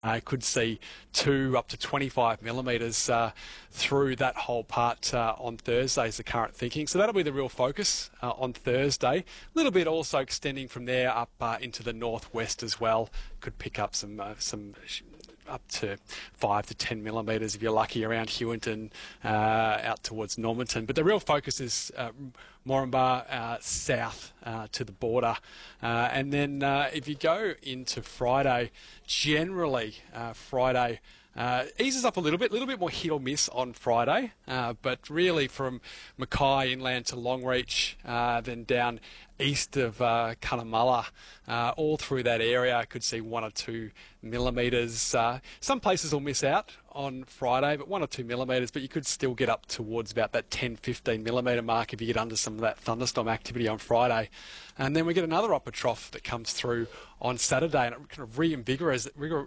Could see 2 up to 25 millimetres through that whole part on Thursday is the current thinking. So that'll be the real focus on Thursday. A little bit also extending from there up into the northwest as well. Could pick up some up to 5 to 10 millimetres if you're lucky around Hewington out towards Normanton. But the real focus is Moranbah south to the border. And then if you go into Friday, generally Friday eases up a little bit more hit or miss on Friday, but really from Mackay inland to Longreach, then down east of Cunnamulla, all through that area, I could see 1 or 2 millimetres. Some places will miss out on Friday, but 1 or 2 millimetres, but you could still get up towards about that 10-15 millimetre mark if you get under some of that thunderstorm activity on Friday. And then we get another upper trough that comes through on Saturday, and it kind of reinvigorates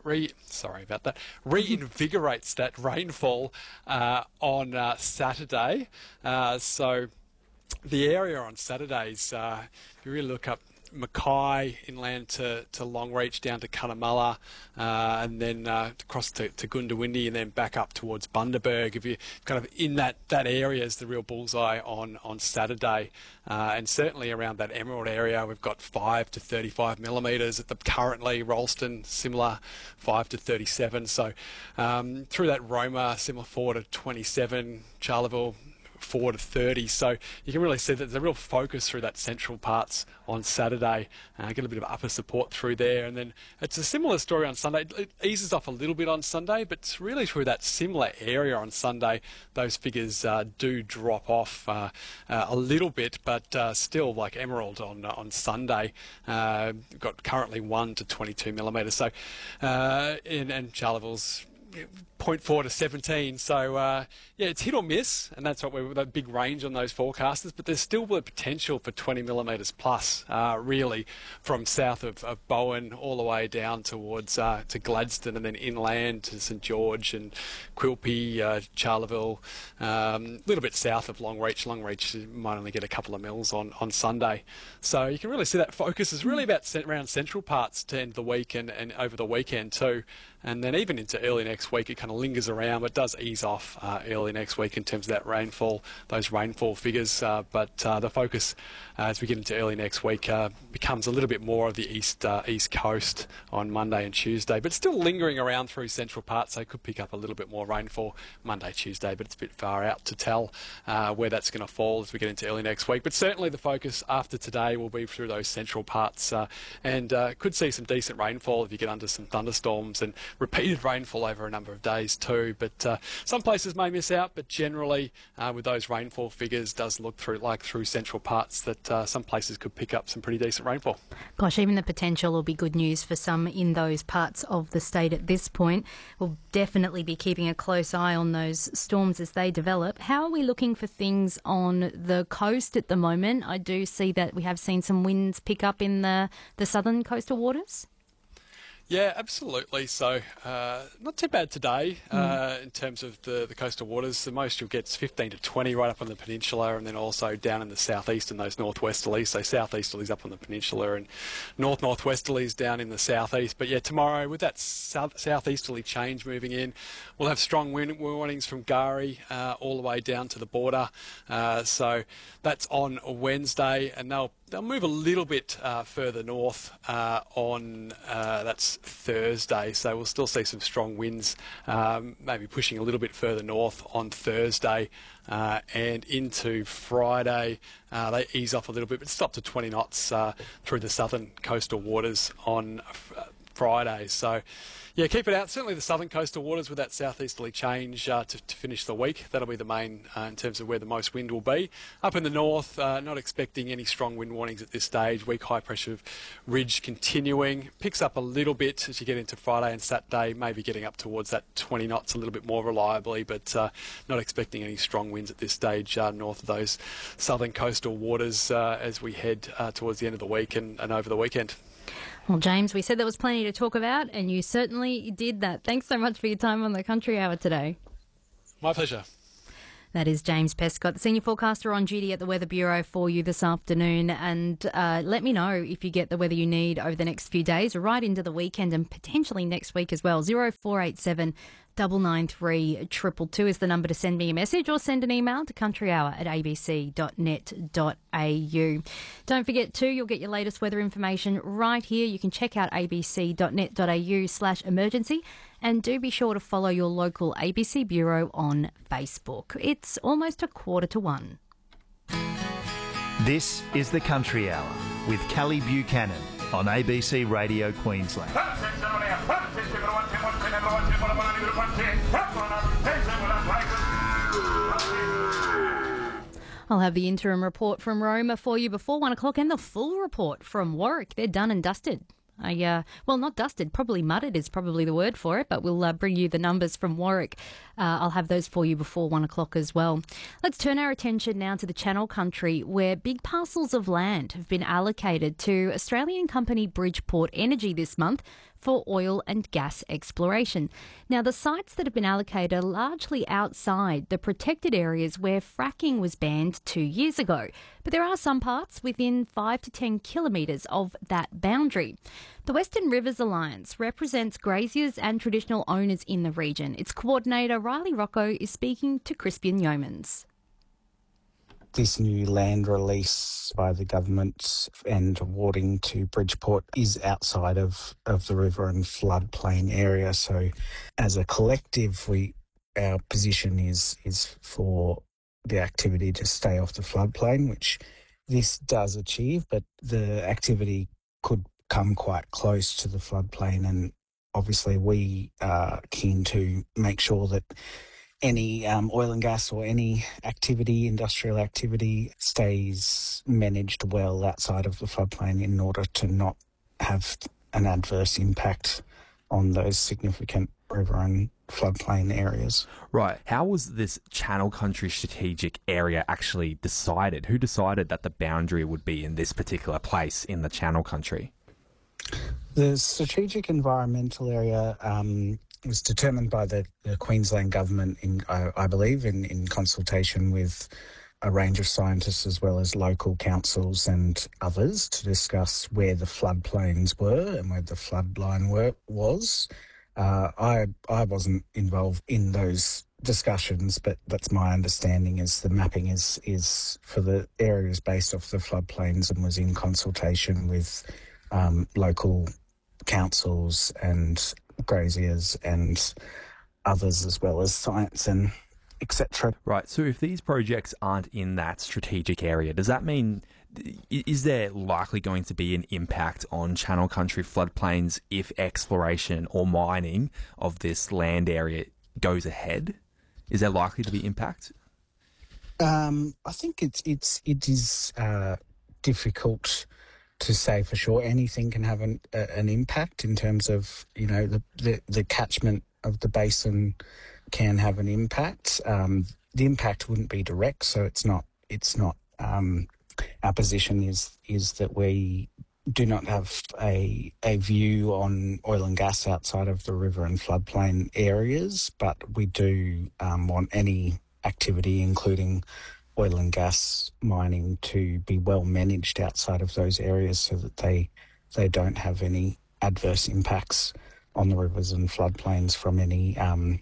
that rainfall on Saturday. So the area on Saturdays, if you really look up Mackay inland to Longreach down to Cunnamulla, and then across to Goondiwindi, and then back up towards Bundaberg. If you're kind of in that area is the real bullseye on Saturday, and certainly around that Emerald area we've got 5 to 35 millimetres at the currently. Ralston similar 5 to 37. So through that Roma similar 4 to 27, Charleville 4 to 30. So you can really see that there's a real focus through that central parts on Saturday. Get a bit of upper support through there. And then it's a similar story on Sunday. It eases off a little bit on Sunday, but it's really through that similar area on Sunday. Those figures do drop off a little bit, but still like Emerald on Sunday. Got currently 1 to 22 millimetres. So, and Charleville's 0.4 to 17, so yeah, it's hit or miss, and that's what we're with a big range on those forecasters, but there's still the potential for 20 millimetres plus, really, from south of Bowen all the way down towards to Gladstone, and then inland to St George and Quilpie, Charleville, a little bit south of Longreach. Longreach might only get a couple of mils on Sunday, so you can really see that focus is really about around central parts to end the week and over the weekend too, and then even into early next week it kind of lingers around, but does ease off early next week in terms of that rainfall, those rainfall figures. But the focus as we get into early next week becomes a little bit more of the east coast on Monday and Tuesday, but still lingering around through central parts, so it could pick up a little bit more rainfall Monday, Tuesday, but it's a bit far out to tell where that's going to fall as we get into early next week. But certainly the focus after today will be through those central parts, and could see some decent rainfall if you get under some thunderstorms and repeated rainfall over a number of days too. But some places may miss out, but generally with those rainfall figures does look through central parts that some places could pick up some pretty decent rainfall. Gosh, even the potential will be good news for some in those parts of the state at this point. We'll definitely be keeping a close eye on those storms as they develop. How are we looking for things on the coast at the moment? I do see that we have seen some winds pick up in the southern coastal waters. Yeah, absolutely. So not too bad today in terms of the coastal waters. The most you'll get is 15 to 20 right up on the peninsula, and then also down in the southeast and those northwesterlies. So southeasterlies up on the peninsula and northwesterlies down in the southeast. But yeah, tomorrow with that southeasterly change moving in, we'll have strong wind warnings from Gari all the way down to the border. So that's on Wednesday, and they'll move a little bit further north on that's Thursday, so we'll still see some strong winds, maybe pushing a little bit further north on Thursday and into Friday. They ease off a little bit, but stop to 20 knots through the southern coastal waters on Friday. So yeah, keep it out. Certainly the southern coastal waters with that southeasterly change to finish the week. That'll be the main in terms of where the most wind will be. Up in the north, not expecting any strong wind warnings at this stage. Weak high pressure ridge continuing. Picks up a little bit as you get into Friday and Saturday, maybe getting up towards that 20 knots a little bit more reliably, but not expecting any strong winds at this stage north of those southern coastal waters as we head towards the end of the week and over the weekend. Well, James, we said there was plenty to talk about, and you certainly did that. Thanks so much for your time on the Country Hour today. My pleasure. That is James Pescott, the senior forecaster on duty at the Weather Bureau for you this afternoon. And let me know if you get the weather you need over the next few days, right into the weekend and potentially next week as well. 0487 993 222 is the number to send me a message, or send an email to countryhour@abc.net.au. Don't forget too, you'll get your latest weather information right here. You can check out abc.net.au/emergency, and do be sure to follow your local ABC Bureau on Facebook. It's almost 1:15. This is the Country Hour with Callie Buchanan on ABC Radio Queensland. I'll have the interim report from Roma for you before 1 o'clock, and the full report from Warwick. They're done and dusted. Well, not dusted, probably mudded is probably the word for it, but we'll bring you the numbers from Warwick. I'll have those for you before 1 o'clock as well. Let's turn our attention now to the Channel Country, where big parcels of land have been allocated to Australian company Bridgeport Energy this month for oil and gas exploration. Now, the sites that have been allocated are largely outside the protected areas where fracking was banned 2 years ago, but there are some parts within 5 to 10 kilometres of that boundary. The Western Rivers Alliance represents graziers and traditional owners in the region. Its coordinator, Riley Rocco, is speaking to Crispian Yeomans. This new land release by the government and awarding to Bridgeport is outside of the river and floodplain area. So as a collective, our position is for the activity to stay off the floodplain, which this does achieve, but the activity could come quite close to the floodplain, and obviously we are keen to make sure that any oil and gas or any activity, industrial activity, stays managed well outside of the floodplain in order to not have an adverse impact on those significant river and floodplain areas. Right. How was this Channel Country strategic area actually decided? Who decided that the boundary would be in this particular place in the Channel Country? The strategic environmental area was determined by the Queensland government, I believe, in consultation with a range of scientists as well as local councils and others, to discuss where the floodplains were and where the floodline was. I wasn't involved in those discussions, but that's my understanding, is the mapping is for the areas based off the floodplains, and was in consultation with local councils and graziers and others, as well as science and etc. Right, so if these projects aren't in that strategic area, does that mean, is there likely going to be an impact on Channel Country floodplains if exploration or mining of this land area goes ahead? Is there likely to be impact? I think it is difficult to say for sure. Anything can have an impact in terms of, the catchment of the basin can have an impact. The impact wouldn't be direct, so it's not. Our position is that we do not have a view on oil and gas outside of the river and floodplain areas, but we do want any activity, including oil and gas mining, to be well managed outside of those areas, so that they don't have any adverse impacts on the rivers and floodplains from any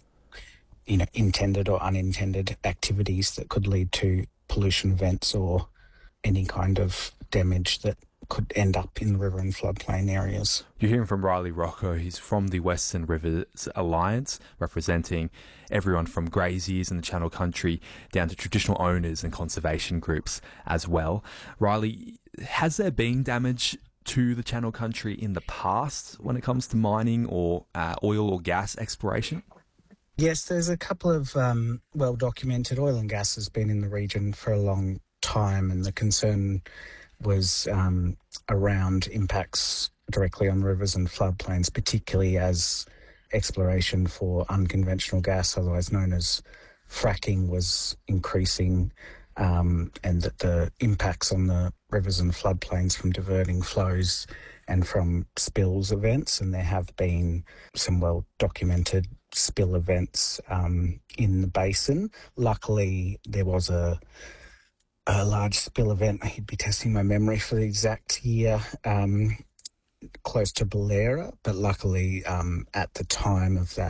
intended or unintended activities that could lead to pollution events or any kind of damage that could end up in the river and floodplain areas. You're hearing from Riley Rocco. He's from the Western Rivers Alliance, representing everyone from graziers in the Channel Country down to traditional owners and conservation groups as well. Riley, has there been damage to the Channel Country in the past when it comes to mining or oil or gas exploration? Yes, there's a couple of well-documented. Oil and gas has been in the region for a long time, and the concern was around impacts directly on rivers and floodplains, particularly as exploration for unconventional gas, otherwise known as fracking, was increasing, and that the impacts on the rivers and floodplains from diverting flows and from spills events, and there have been some well-documented spill events in the basin. Luckily, there was a large spill event. He'd be testing my memory for the exact year, close to Ballera, but luckily at the time of that,